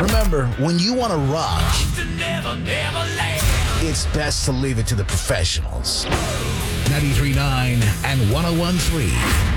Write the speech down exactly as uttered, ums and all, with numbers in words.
Remember, when you want to rock, it's best to leave it to the professionals. ninety-three point nine and one oh one point three